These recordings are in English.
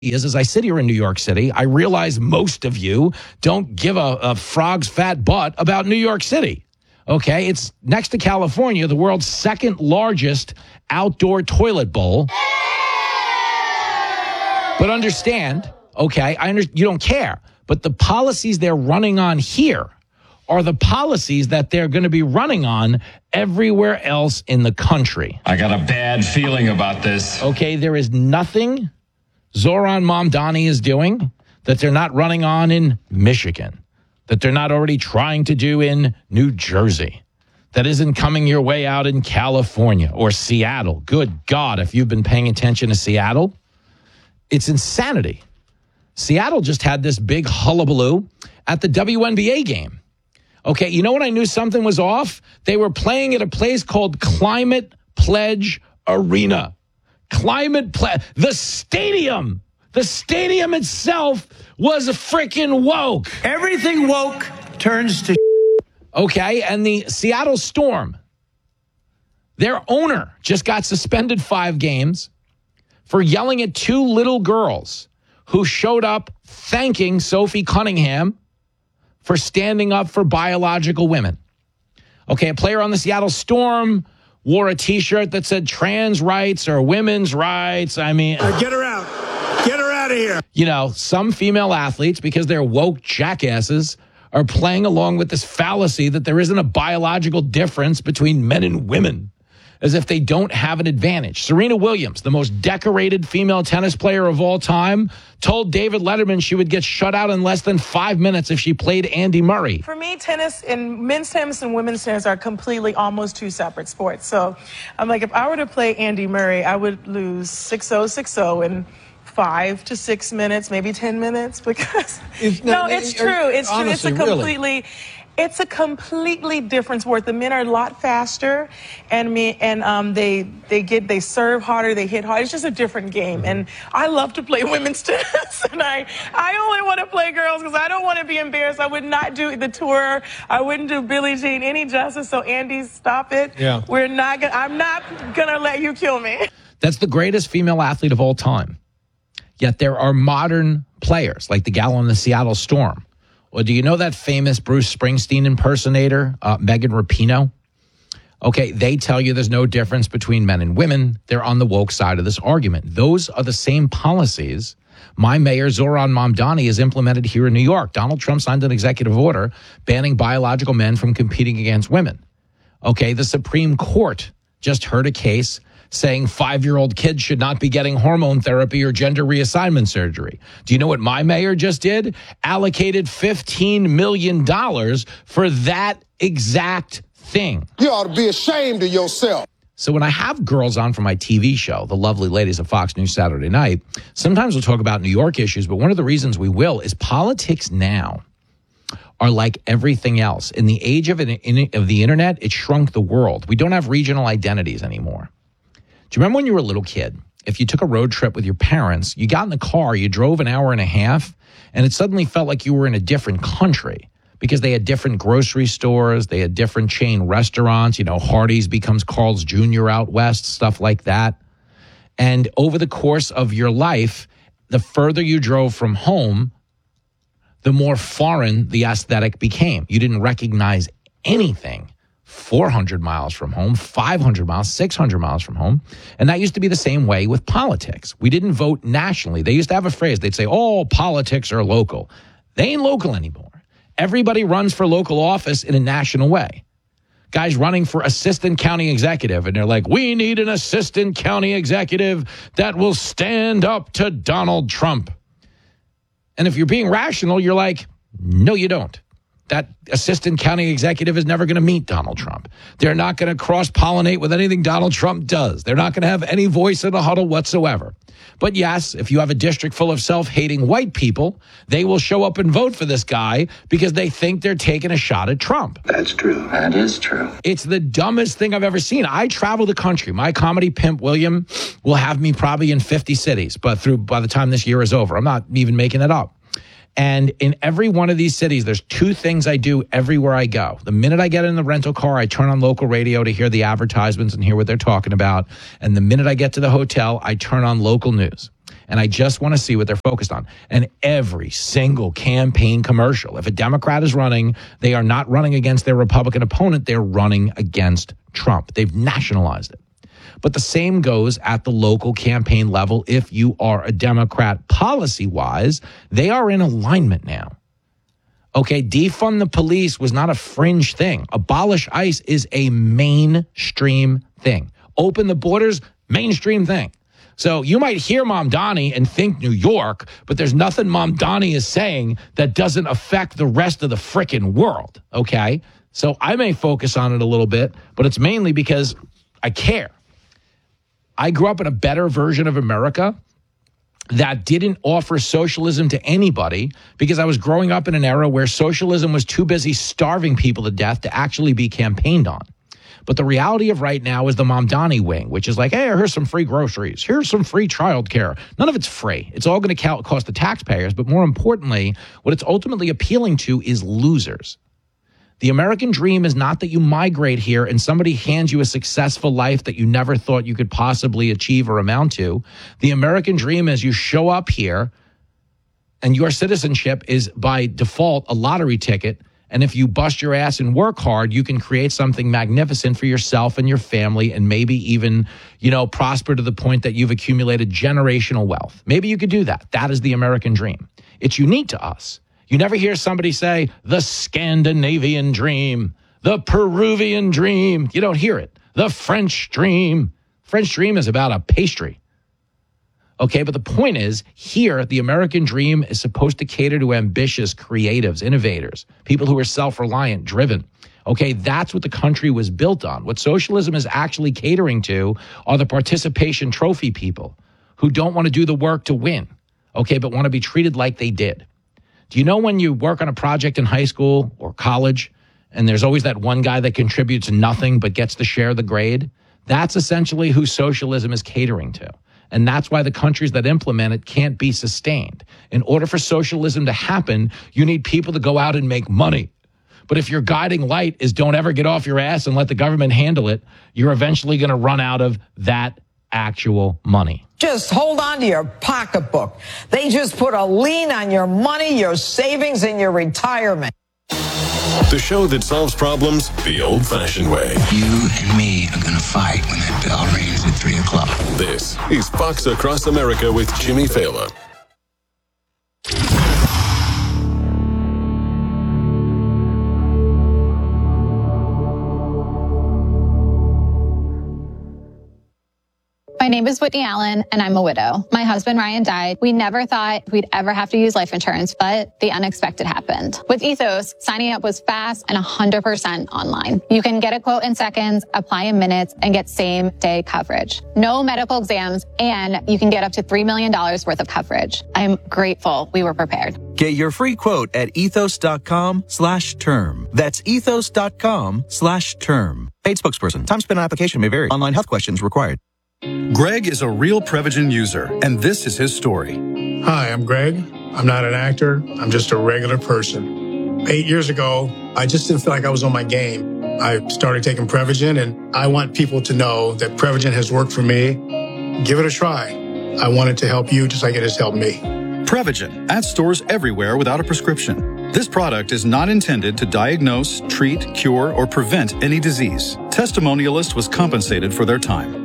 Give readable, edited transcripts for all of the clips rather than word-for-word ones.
is, as I sit here in New York City, I realize most of you don't give a frog's fat butt about New York City. Okay, it's next to California, the world's second largest outdoor toilet bowl. But understand, okay, you don't care. But the policies they're running on here are the policies that they're going to be running on everywhere else in the country. I got a bad feeling about this. Okay, there is nothing Zohran Mamdani is doing that they're not running on in Michigan, that they're not already trying to do in New Jersey, that isn't coming your way out in California or Seattle. Good God, if you've been paying attention to Seattle, it's insanity. Seattle just had this big hullabaloo at the WNBA game. Okay, you know when I knew something was off? They were playing at a place called Climate Pledge Arena. Climate Pledge. The stadium itself was freaking woke. Everything woke turns to okay, and the Seattle Storm, their owner just got suspended 5 games for yelling at 2 little girls who showed up thanking Sophie Cunningham for standing up for biological women. Okay, a player on the Seattle Storm wore a T-shirt that said trans rights or women's rights. I mean... Get her out. Get her out of here. You know, some female athletes, because they're woke jackasses, are playing along with this fallacy that there isn't a biological difference between men and women, as if they don't have an advantage. Serena Williams, the most decorated female tennis player of all time, told David Letterman she would get shut out in less than 5 minutes if she played Andy Murray. For me, tennis and men's tennis and women's tennis are completely almost 2 separate sports. So I'm like, if I were to play Andy Murray, I would lose 6-0, 6-0 in 5 to 6 minutes, maybe 10 minutes, because it's true. It's true. It's a completely... It's a completely different sport. The men are a lot faster, and they serve harder, they hit harder. It's just a different game, and I love to play women's tennis, and I only want to play girls because I don't want to be embarrassed. I would not do the tour. I wouldn't do Billie Jean any justice. So Andy, stop it. Yeah. I'm not gonna let you kill me. That's the greatest female athlete of all time. Yet there are modern players like the gal on the Seattle Storm. Well, do you know that famous Bruce Springsteen impersonator, Megan Rapinoe? Okay, they tell you there's no difference between men and women. They're on the woke side of this argument. Those are the same policies my mayor, Zohran Mamdani, has implemented here in New York. Donald Trump signed an executive order banning biological men from competing against women. Okay, the Supreme Court just heard a case saying 5-year-old kids should not be getting hormone therapy or gender reassignment surgery. Do you know what my mayor just did? Allocated $15 million for that exact thing. You ought to be ashamed of yourself. So when I have girls on for my TV show, the lovely ladies of Fox News Saturday Night, sometimes we'll talk about New York issues, but one of the reasons we will is politics now are like everything else. In the age of the internet, it shrunk the world. We don't have regional identities anymore. Do you remember when you were a little kid, if you took a road trip with your parents, you got in the car, you drove an hour and a half, and it suddenly felt like you were in a different country because they had different grocery stores, they had different chain restaurants, you know, Hardee's becomes Carl's Jr. out west, stuff like that. And over the course of your life, the further you drove from home, the more foreign the aesthetic became. You didn't recognize anything 400 miles from home, 500 miles, 600 miles from home. And that used to be the same way with politics. We didn't vote nationally. They used to have a phrase. They'd say, oh, politics are local. They ain't local anymore. Everybody runs for local office in a national way. Guys running for assistant county executive, and they're like, we need an assistant county executive that will stand up to Donald Trump. And if you're being rational, you're like, no, you don't. That assistant county executive is never going to meet Donald Trump. They're not going to cross-pollinate with anything Donald Trump does. They're not going to have any voice in the huddle whatsoever. But yes, if you have a district full of self-hating white people, they will show up and vote for this guy because they think they're taking a shot at Trump. That's true. That is true. It's the dumbest thing I've ever seen. I travel the country. My comedy pimp, William, will have me probably in 50 cities, but by the time this year is over. I'm not even making it up. And in every one of these cities, there's 2 things I do everywhere I go. The minute I get in the rental car, I turn on local radio to hear the advertisements and hear what they're talking about. And the minute I get to the hotel, I turn on local news. And I just want to see what they're focused on. And every single campaign commercial, if a Democrat is running, they are not running against their Republican opponent. They're running against Trump. They've nationalized it. But the same goes at the local campaign level. If you are a Democrat policy-wise, they are in alignment now. Okay, defund the police was not a fringe thing. Abolish ICE is a mainstream thing. Open the borders, mainstream thing. So you might hear Mamdani and think New York, but there's nothing Mamdani is saying that doesn't affect the rest of the frickin' world, okay? So I may focus on it a little bit, but it's mainly because I care. I grew up in a better version of America that didn't offer socialism to anybody because I was growing up in an era where socialism was too busy starving people to death to actually be campaigned on. But the reality of right now is the Mamdani wing, which is like, hey, here's some free groceries. Here's some free childcare. None of it's free. It's all going to cost the taxpayers. But more importantly, what it's ultimately appealing to is losers. The American dream is not that you migrate here and somebody hands you a successful life that you never thought you could possibly achieve or amount to. The American dream is you show up here and your citizenship is by default a lottery ticket. And if you bust your ass and work hard, you can create something magnificent for yourself and your family and maybe even, prosper to the point that you've accumulated generational wealth. Maybe you could do that. That is the American dream. It's unique to us. You never hear somebody say the Scandinavian dream, the Peruvian dream. You don't hear it. The French dream. French dream is about a pastry. Okay, but the point is, here, the American dream is supposed to cater to ambitious creatives, innovators, people who are self-reliant, driven. Okay, that's what the country was built on. What socialism is actually catering to are the participation trophy people who don't want to do the work to win, okay, but want to be treated like they did. Do you know when you work on a project in high school or college, and there's always that one guy that contributes nothing but gets to share the grade? That's essentially who socialism is catering to. And that's why the countries that implement it can't be sustained. In order for socialism to happen, you need people to go out and make money. But if your guiding light is don't ever get off your ass and let the government handle it, you're eventually going to run out of that actual money. Just hold on to your pocketbook. They just put a lien on your money, your savings, and your retirement. The show that solves problems the old-fashioned way. You and me are going to fight when that bell rings at 3 o'clock. This is Fox Across America with Jimmy Fallon. My name is Whitney Allen, and I'm a widow. My husband, Ryan, died. We never thought we'd ever have to use life insurance, but the unexpected happened. With Ethos, signing up was fast and 100% online. You can get a quote in seconds, apply in minutes, and get same-day coverage. No medical exams, and you can get up to $3 million worth of coverage. I'm grateful we were prepared. Get your free quote at ethos.com/term. That's ethos.com/term. Paid spokesperson. Time spent on application may vary. Online health questions required. Greg is a real Prevagen user, and this is his story. Hi, I'm Greg. I'm not an actor. I'm just a regular person. 8 years ago, I just didn't feel like I was on my game. I started taking Prevagen, and I want people to know that Prevagen has worked for me. Give it a try. I want it to help you just like it has helped me. Prevagen, at stores everywhere without a prescription. This product is not intended to diagnose, treat, cure, or prevent any disease. Testimonialist was compensated for their time.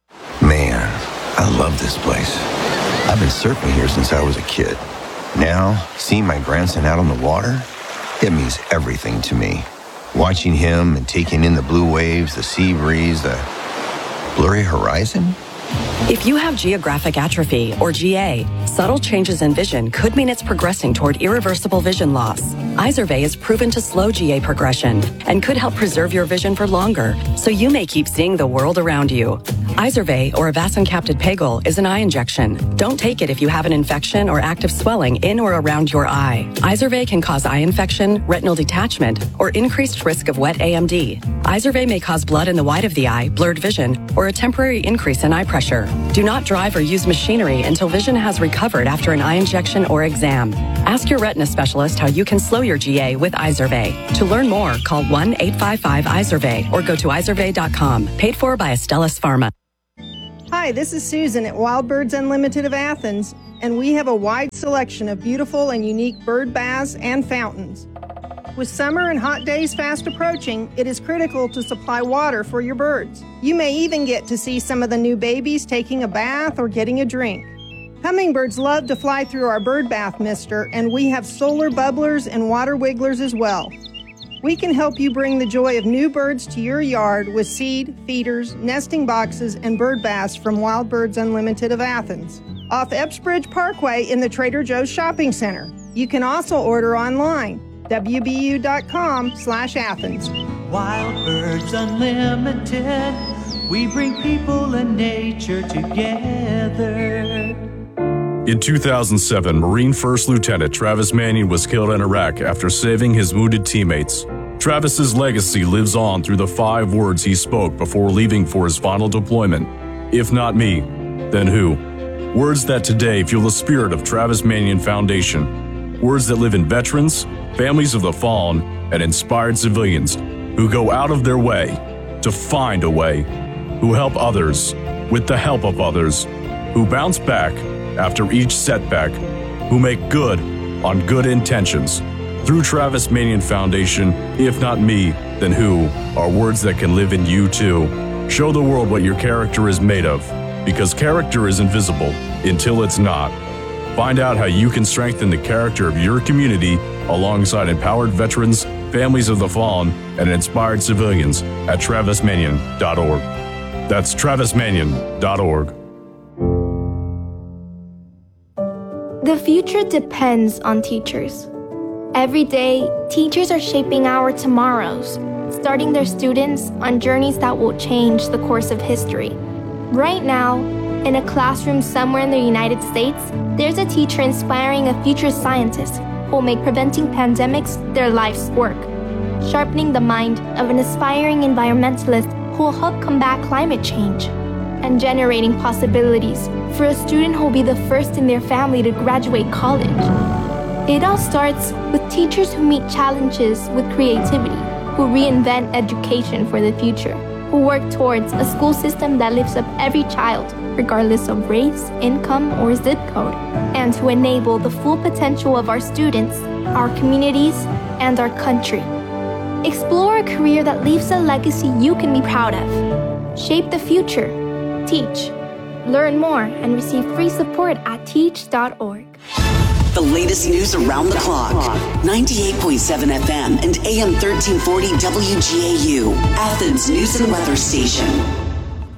Man, I love this place. I've been surfing here since I was a kid. Now, seeing my grandson out on the water, it means everything to me. Watching him and taking in the blue waves, the sea breeze, the blurry horizon. If you have geographic atrophy, or GA, subtle changes in vision could mean it's progressing toward irreversible vision loss. Izervay is proven to slow GA progression and could help preserve your vision for longer, so you may keep seeing the world around you. Izervay, or avacincaptad pegol, is an eye injection. Don't take it if you have an infection or active swelling in or around your eye. Izervay can cause eye infection, retinal detachment, or increased risk of wet AMD. Izervay may cause blood in the white of the eye, blurred vision, or a temporary increase in eye pressure. Do not drive or use machinery until vision has recovered after an eye injection or exam. Ask your retina specialist how you can slow your GA with Izervay. To learn more, call 1-855-IZERVAY or go to izervay.com. Paid for by Astellas Pharma. Hi, this is Susan at Wild Birds Unlimited of Athens, and we have a wide selection of beautiful and unique bird baths and fountains. With summer and hot days fast approaching, it is critical to supply water for your birds. You may even get to see some of the new babies taking a bath or getting a drink. Hummingbirds love to fly through our bird bath mister, and we have solar bubblers and water wigglers as well. We can help you bring the joy of new birds to your yard with seed, feeders, nesting boxes, and bird baths from Wild Birds Unlimited of Athens, off Epsbridge Parkway in the Trader Joe's Shopping Center. You can also order online, wbu.com/Athens. Wild Birds Unlimited, we bring people and nature together. In 2007, Marine First Lieutenant Travis Manion was killed in Iraq after saving his wounded teammates. Travis's legacy lives on through the 5 words he spoke before leaving for his final deployment. If not me, then who? Words that today fuel the spirit of Travis Manion Foundation. Words that live in veterans, families of the fallen, and inspired civilians who go out of their way to find a way, who help others with the help of others, who bounce back after each setback, who make good on good intentions. Through Travis Manion Foundation, if not me, then who, are words that can live in you too. Show the world what your character is made of, because character is invisible until it's not. Find out how you can strengthen the character of your community alongside empowered veterans, families of the fallen, and inspired civilians at travismanion.org. That's travismanion.org. The future depends on teachers. Every day, teachers are shaping our tomorrows, starting their students on journeys that will change the course of history. Right now, in a classroom somewhere in the United States, there's a teacher inspiring a future scientist who will make preventing pandemics their life's work, sharpening the mind of an aspiring environmentalist who will help combat climate change, and generating possibilities for a student who will be the first in their family to graduate college. It all starts with teachers who meet challenges with creativity, who reinvent education for the future, who work towards a school system that lifts up every child, regardless of race, income, or zip code, and to enable the full potential of our students, our communities, and our country. Explore a career that leaves a legacy you can be proud of. Shape the future. Teach. Learn more and receive free support at teach.org. The latest news around the clock. 98.7 FM and AM 1340 WGAU, Athens News and Weather Station.